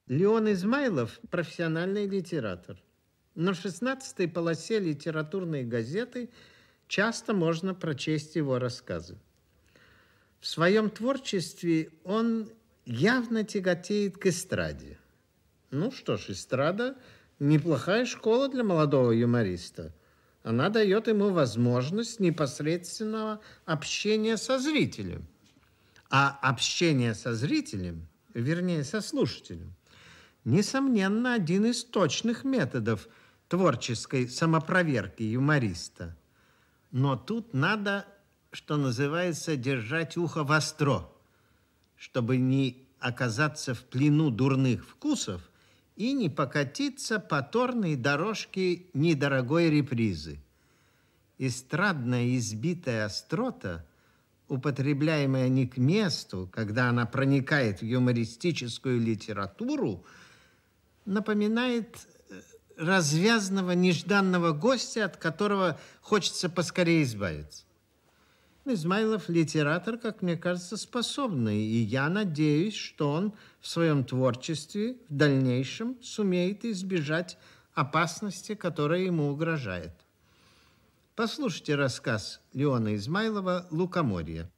Леон Измайлов– профессиональный литератор. На 16-й полосе литературной газеты часто можно прочесть его рассказы. В своем творчестве он явно тяготеет к эстраде. Ну что ж, эстрада – неплохая школа для молодого юмориста. Она дает ему возможность непосредственного общения со зрителем. А общение со зрителем, вернее, со слушателем, несомненно, один из точных методов творческой самопроверки юмориста. Но тут надо, что называется, держать ухо востро, чтобы не оказаться в плену дурных вкусов и не покатиться по торной дорожке недорогой репризы. Эстрадная избитая острота, употребляемая не к месту, когда она проникает в юмористическую литературу, напоминает развязного нежданного гостя, от которого хочется поскорее избавиться. Измайлов литератор, как мне кажется, способный, и я надеюсь, что он в своем творчестве в дальнейшем сумеет избежать опасности, которая ему угрожает. Послушайте рассказ Леона Измайлова «Лукоморье».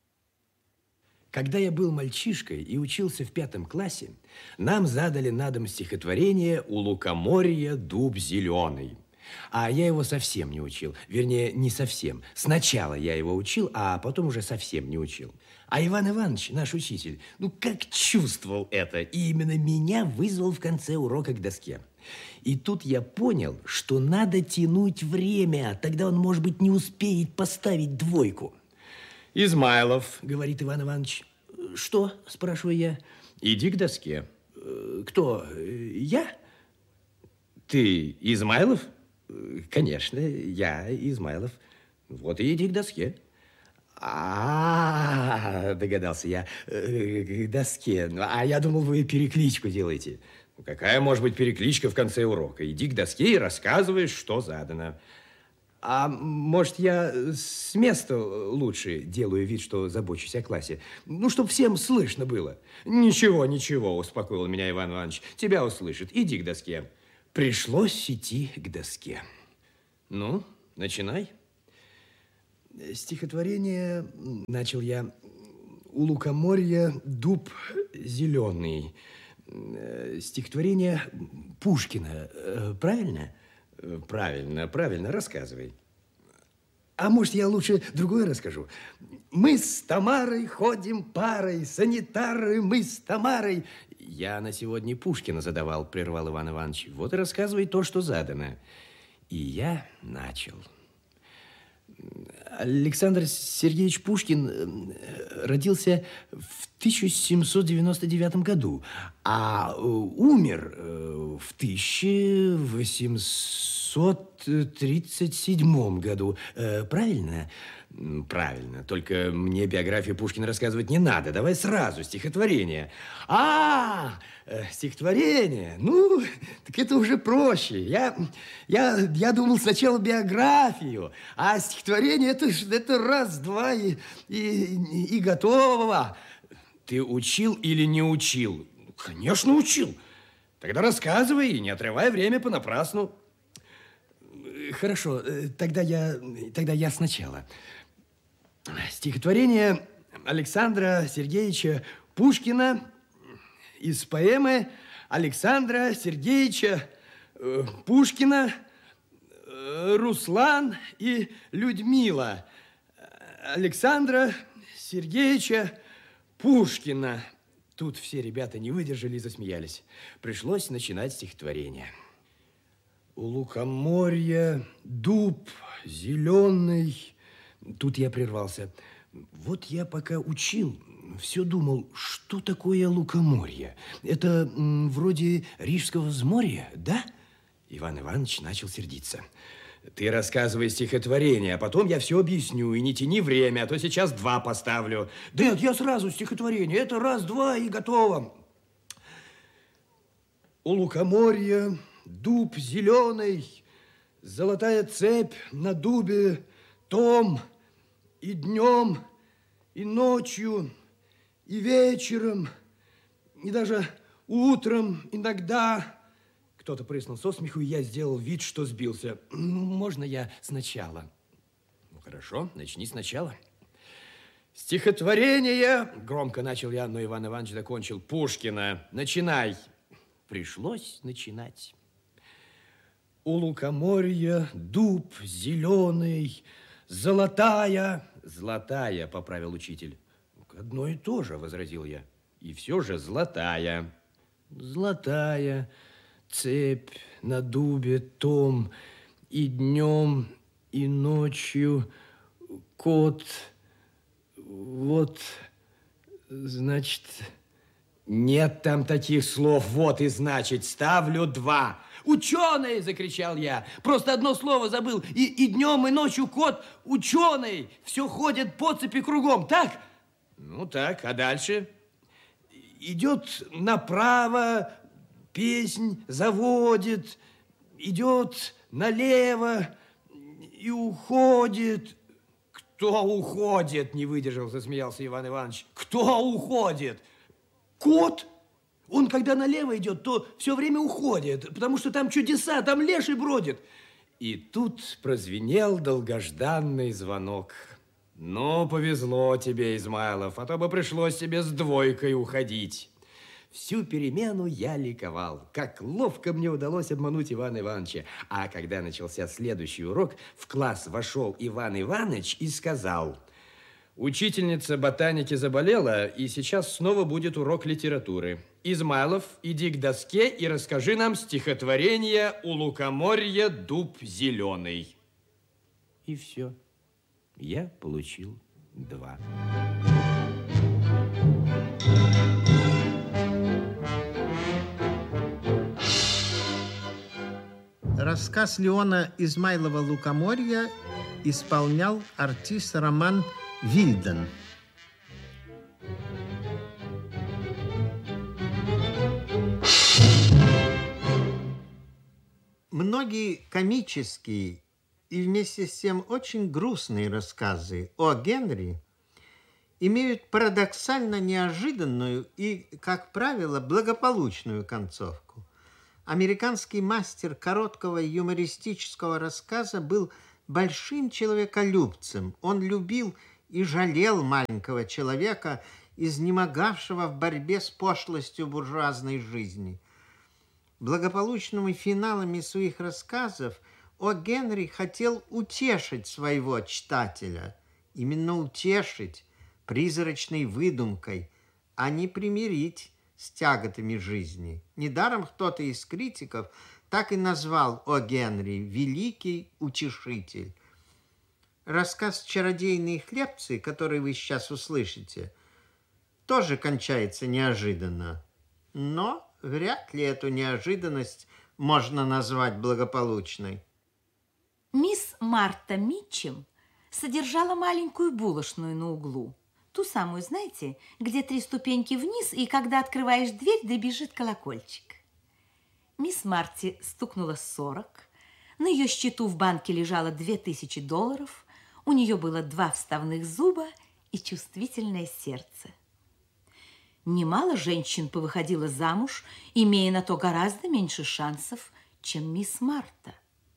Когда я был мальчишкой и учился в 5 классе, нам задали на дом стихотворение «У лукоморья дуб зеленый». А я его совсем не учил. Вернее, не совсем. Сначала я его учил, а потом уже совсем не учил. А Иван Иванович, наш учитель, как чувствовал это, и именно меня вызвал в конце урока к доске. И тут я понял, что надо тянуть время, тогда он, может быть, не успеет поставить 2. «Измайлов», — говорит Иван Иванович. «Что?» – спрашиваю я. «Иди к доске». «Кто? Я?» «Ты Измайлов?» «Конечно, я Измайлов». «Вот и иди к доске». Догадался я, к доске. А я думал, вы перекличку делаете. Какая может быть перекличка в конце урока? Иди к доске и рассказываешь, что задано. А может, я с места лучше делаю вид, что забочусь о классе? Чтобы всем слышно было. Ничего, ничего, успокоил меня Иван Иванович. Тебя услышит. Иди к доске. Пришлось идти к доске. Ну, начинай. Стихотворение, начал я, «У лукоморья дуб зеленый». Стихотворение Пушкина. Правильно? Правильно, правильно, рассказывай. А может, я лучше другое расскажу? Мы с Тамарой ходим парой, санитары, мы с Тамарой. Я на сегодня Пушкина задавал, прервал Иван Иванович. Вот и рассказывай то, что задано. И я начал. Александр Сергеевич Пушкин родился в 1799 году, а умер в 1837 году. Правильно? Правильно. Только мне биографию Пушкина рассказывать не надо. Давай сразу стихотворение. Стихотворение. Так это уже проще. Я думал сначала биографию, а стихотворение это раз-два и готово. Ты учил или не учил? Конечно, учил. Тогда рассказывай, и не отрывай время понапрасну. Хорошо, тогда я сначала. Стихотворение Александра Сергеевича Пушкина из поэмы Александра Сергеевича Пушкина «Руслан и Людмила». Александра Сергеевича Пушкина. Тут все ребята не выдержали и засмеялись. Пришлось начинать стихотворение. У лукоморья дуб зеленый. Тут я прервался. Вот я пока учил, все думал, что такое лукоморье. Это вроде Рижского взморья, да? Иван Иванович начал сердиться. Ты рассказывай стихотворение, а потом я все объясню. И не тяни время, а то сейчас 2 поставлю. Да нет, я сразу стихотворение. Это раз-два и готово. У лукоморья дуб зеленый, золотая цепь на дубе, том и днем, и ночью, и вечером, и даже утром иногда... Кто-то прыснул со смеху, и я сделал вид, что сбился. Можно я сначала? Ну, хорошо, начни сначала. Стихотворение, громко начал я, но Иван Иванович закончил, Пушкина. Начинай. Пришлось начинать. У лукоморья дуб зеленый, золотая... Золотая, поправил учитель. Одно и то же, возразил я. И все же золотая. Золотая цепь на дубе том, и днем, и ночью кот... Вот, значит, нет там таких слов. Вот и значит, ставлю 2. Ученый, закричал я. Просто одно слово забыл. И днем, и ночью кот ученый. Все ходит по цепи кругом, так? Ну так, а дальше? Идет направо, песнь заводит, идет налево и уходит. Кто уходит? Не выдержал, засмеялся Иван Иванович. Кто уходит? Кот? Он, когда налево идет, то все время уходит, потому что там чудеса, там леший бродит. И тут прозвенел долгожданный звонок. Ну, повезло тебе, Измайлов, а то бы пришлось тебе с 2 уходить. Всю перемену я ликовал. Как ловко мне удалось обмануть Ивана Ивановича. А когда начался следующий урок, в класс вошел Иван Иванович и сказал: учительница ботаники заболела, и сейчас снова будет урок литературы. Измайлов, иди к доске и расскажи нам стихотворение «У лукоморья дуб зеленый». И все. Я получил 2. Рассказ Леона Измайлова «Лукоморье» исполнял артист Роман Вильден. Многие комические и вместе с тем очень грустные рассказы о Генри имеют парадоксально неожиданную и, как правило, благополучную концовку. Американский мастер короткого юмористического рассказа был большим человеколюбцем. Он любил и жалел маленького человека, изнемогавшего в борьбе с пошлостью буржуазной жизни. Благополучными финалами своих рассказов О. Генри хотел утешить своего читателя, именно утешить призрачной выдумкой, а не примирить с тяготами жизни. Недаром кто-то из критиков так и назвал О. Генри «Великий утешитель». Рассказ «Чародейные хлебцы», который вы сейчас услышите, тоже кончается неожиданно, но вряд ли эту неожиданность можно назвать благополучной. Мисс Марта Митчем содержала маленькую булочную на углу. Ту самую, знаете, где 3 ступеньки вниз, и когда открываешь дверь, дребезжит колокольчик. Мисс Марти стукнула 40. На ее счету в банке лежало $2000. У нее было 2 вставных зуба и чувствительное сердце. Немало женщин повыходило замуж, имея на то гораздо меньше шансов, чем мисс Марта.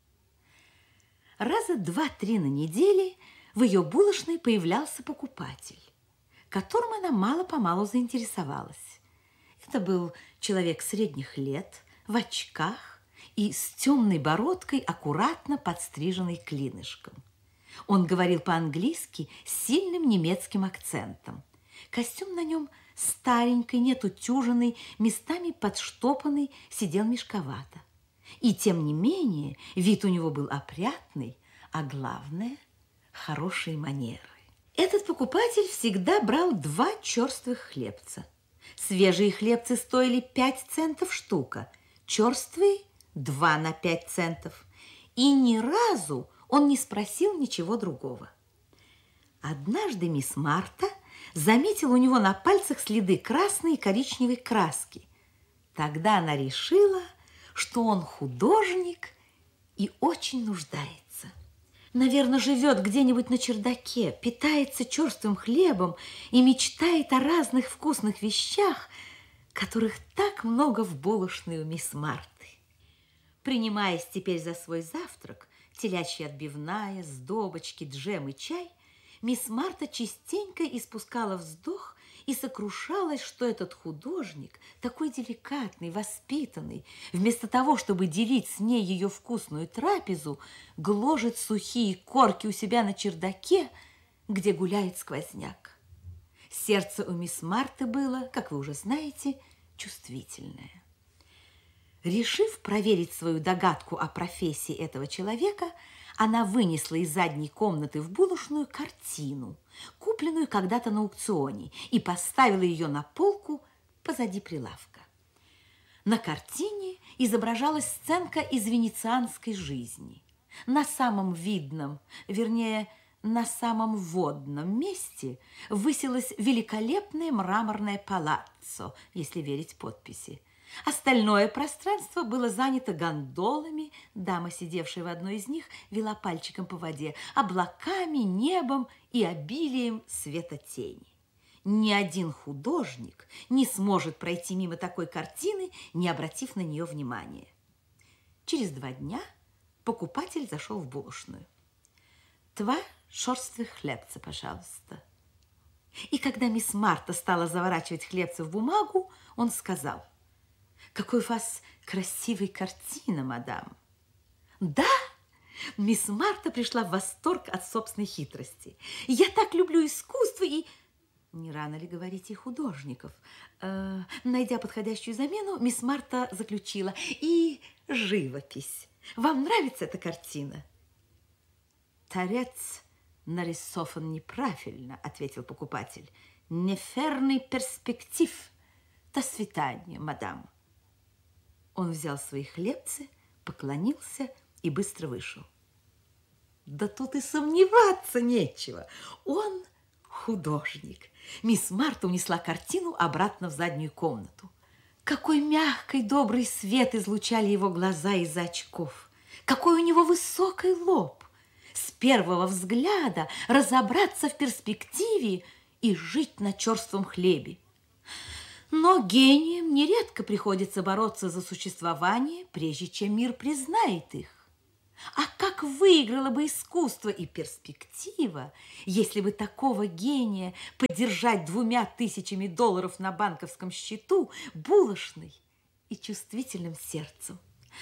Раза 2-3 на неделе в ее булочной появлялся покупатель, которым она мало-помалу заинтересовалась. Это был человек средних лет, в очках и с темной бородкой, аккуратно подстриженной клинышком. Он говорил по-английски с сильным немецким акцентом. Костюм на нем старенький, неотутюженный, местами подштопанный, сидел мешковато. И тем не менее вид у него был опрятный, а главное – хорошие манеры. Этот покупатель всегда брал 2 черствых хлебца. Свежие хлебцы стоили 5 центов штука, черствые – 2 на 5 центов. И ни разу он не спросил ничего другого. Однажды мисс Марта заметила у него на пальцах следы красной и коричневой краски. Тогда она решила, что он художник и очень нуждается. Наверное, живет где-нибудь на чердаке, питается черствым хлебом и мечтает о разных вкусных вещах, которых так много в булочной у мисс Марты. Принимаясь теперь за свой завтрак, телячья отбивная, сдобочки, джем и чай, мисс Марта частенько испускала вздох и сокрушалась, что этот художник, такой деликатный, воспитанный, вместо того, чтобы делить с ней ее вкусную трапезу, гложет сухие корки у себя на чердаке, где гуляет сквозняк. Сердце у мисс Марты было, как вы уже знаете, чувствительное. Решив проверить свою догадку о профессии этого человека, она вынесла из задней комнаты в булочную картину, купленную когда-то на аукционе, и поставила ее на полку позади прилавка. На картине изображалась сценка из венецианской жизни. На самом видном, вернее, на самом водном месте высилось великолепное мраморное палаццо, если верить подписи. Остальное пространство было занято гондолами, дама, сидевшая в одной из них, вела пальчиком по воде, облаками, небом и обилием светотени. Ни один художник не сможет пройти мимо такой картины, не обратив на нее внимания. Через 2 дня покупатель зашел в булочную. 2 шерстных хлебца, пожалуйста. И когда мисс Марта стала заворачивать хлебцы в бумагу, он сказал: «Какой у вас красивая картина, мадам!» «Да!» Мисс Марта пришла в восторг от собственной хитрости. «Я так люблю искусство и...» Не рано ли говорить и художников? Найдя подходящую замену, мисс Марта заключила: «И живопись. Вам нравится эта картина?» «Торец нарисован неправильно», — ответил покупатель. «Неферный перспектив. До свидания, мадам». Он взял свои хлебцы, поклонился и быстро вышел. Да тут и сомневаться нечего. Он художник. Мисс Марта унесла картину обратно в заднюю комнату. Какой мягкий, добрый свет излучали его глаза из-за очков. Какой у него высокий лоб. С первого взгляда разобраться в перспективе и жить на черством хлебе. Но гениям нередко приходится бороться за существование, прежде чем мир признает их. А как выиграло бы искусство и перспектива, если бы такого гения поддержать $2000 на банковском счету, булочной и чувствительным сердцем?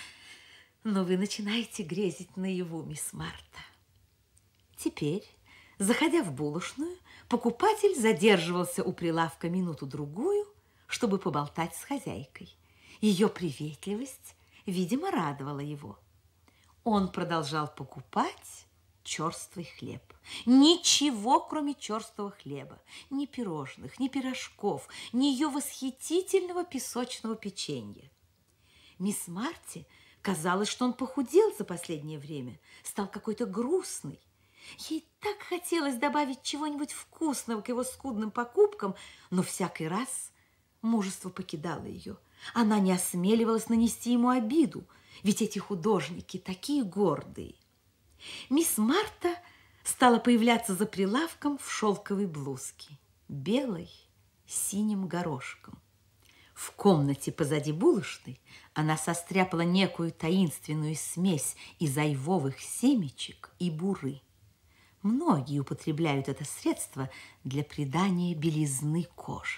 Но вы начинаете грезить наяву, мисс Марта. Теперь, заходя в булочную, покупатель задерживался у прилавка минуту-другую, чтобы поболтать с хозяйкой. Ее приветливость, видимо, радовала его. Он продолжал покупать черствый хлеб. Ничего, кроме черствого хлеба. Ни пирожных, ни пирожков, ни ее восхитительного песочного печенья. Мисс Марте казалось, что он похудел за последнее время, стал какой-то грустный. Ей так хотелось добавить чего-нибудь вкусного к его скудным покупкам, но всякий раз мужество покидало ее. Она не осмеливалась нанести ему обиду, ведь эти художники такие гордые. Мисс Марта стала появляться за прилавком в шелковой блузке, белой, с синим горошком. В комнате позади булочной она состряпала некую таинственную смесь из айвовых семечек и буры. Многие употребляют это средство для придания белизны кожи.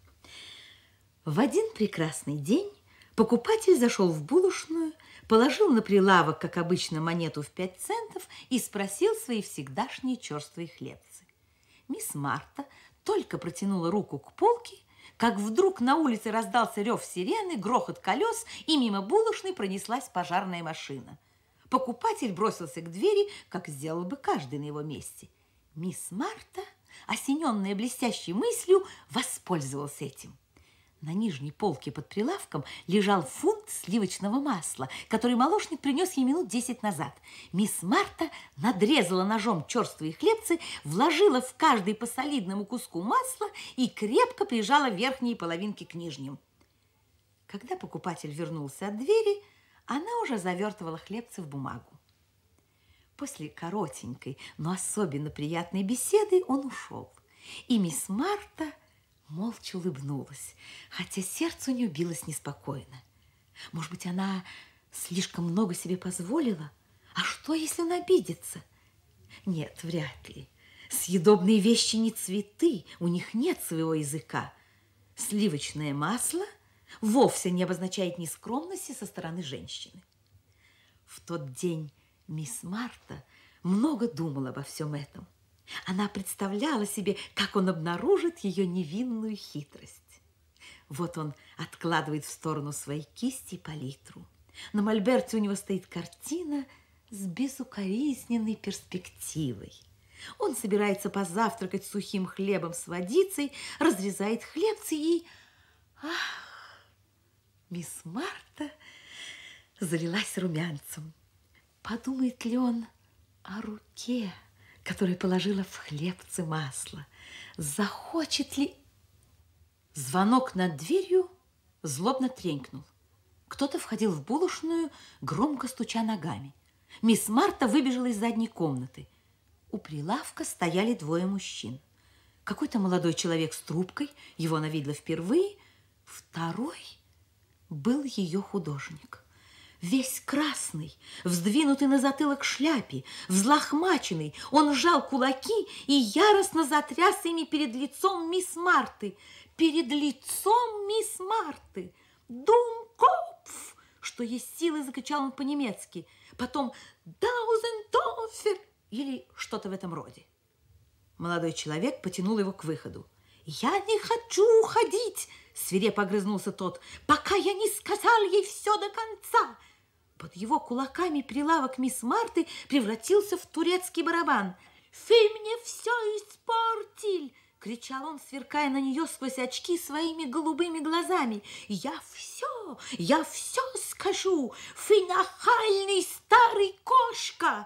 В один прекрасный день покупатель зашел в булочную, положил на прилавок, как обычно, монету в 5 центов и спросил свои всегдашние черствые хлебцы. Мисс Марта только протянула руку к полке, как вдруг на улице раздался рев сирены, грохот колес, и мимо булочной пронеслась пожарная машина. Покупатель бросился к двери, как сделал бы каждый на его месте. Мисс Марта, осененная блестящей мыслью, воспользовалась этим. На нижней полке под прилавком лежал фунт сливочного масла, который молочник принес ей минут 10 назад. Мисс Марта надрезала ножом черствые хлебцы, вложила в каждый по солидному куску масла и крепко прижала верхние половинки к нижним. Когда покупатель вернулся от двери, она уже завертывала хлебцы в бумагу. После коротенькой, но особенно приятной беседы он ушел, и мисс Марта молча улыбнулась, хотя сердце у нее билось неспокойно. Может быть, она слишком много себе позволила? А что, если он обидится? Нет, вряд ли. Съедобные вещи не цветы, у них нет своего языка. Сливочное масло вовсе не обозначает нескромности со стороны женщины. В тот день мисс Марта много думала обо всем этом. Она представляла себе, как он обнаружит ее невинную хитрость. Вот он откладывает в сторону свои кисти и палитру. На мольберте у него стоит картина с безукоризненной перспективой. Он собирается позавтракать сухим хлебом с водицей, разрезает хлебцы и... Ах! Мисс Марта залилась румянцем. Подумает ли он о руке, которая положила в хлебцы масло? Захочет ли... Звонок над дверью злобно тренькнул. Кто-то входил в булочную, громко стуча ногами. Мисс Марта выбежала из задней комнаты. У прилавка стояли двое мужчин. Какой-то молодой человек с трубкой, его она видела впервые. Второй был ее художник. Весь красный, вздвинутый на затылок шляпе, взлохмаченный, он сжал кулаки и яростно затряс ими перед лицом мисс Марты. Перед лицом мисс Марты. «Думкопф!» что есть силы, закричал он по-немецки. Потом «Даузендорфер!» или что-то в этом роде. Молодой человек потянул его к выходу. «Я не хочу уходить!» свирепо огрызнулся тот, «пока я не сказал ей все до конца!» Под его кулаками прилавок мисс Марты превратился в турецкий барабан. «Вы мне все испортил!» кричал он, сверкая на нее сквозь очки своими голубыми глазами. Я все скажу! Вы нахальный старый кошка!»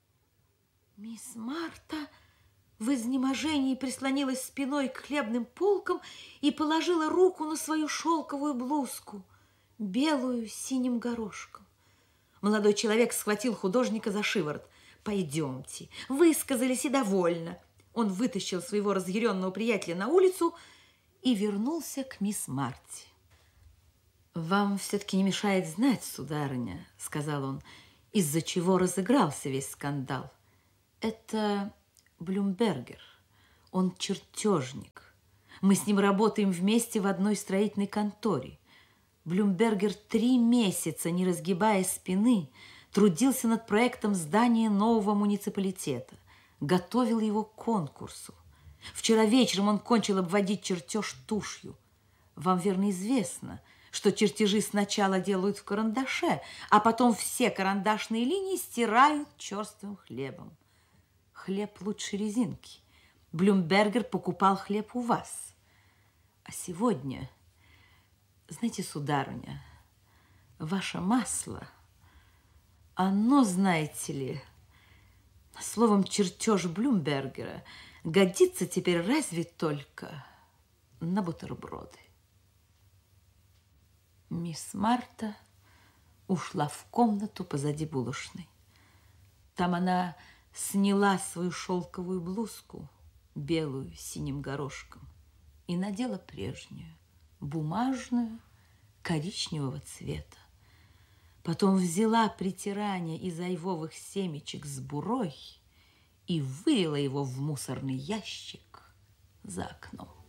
Мисс Марта в изнеможении прислонилась спиной к хлебным полкам и положила руку на свою шелковую блузку, белую с синим горошком. Молодой человек схватил художника за шиворот. «Пойдемте, высказались и довольно». Он вытащил своего разъяренного приятеля на улицу и вернулся к мисс Марте. «Вам все-таки не мешает знать, сударыня, — сказал он, — из-за чего разыгрался весь скандал. Это Блюмбергер, он чертежник. Мы с ним работаем вместе в одной строительной конторе. Блюмбергер 3 месяца, не разгибая спины, трудился над проектом здания нового муниципалитета, готовил его к конкурсу. Вчера вечером он кончил обводить чертеж тушью. Вам, верно, известно, что чертежи сначала делают в карандаше, а потом все карандашные линии стирают черствым хлебом. Хлеб лучше резинки. Блюмбергер покупал хлеб у вас. А сегодня, знаете, сударыня, ваше масло, оно, знаете ли, словом, чертеж Блюмбергера годится теперь разве только на бутерброды. Мисс Марта ушла в комнату позади булочной. Там она сняла свою шелковую блузку, белую с синим горошком, и надела прежнюю, бумажную, коричневого цвета. Потом взяла притирание из айвовых семечек с бурой и вылила его в мусорный ящик за окном.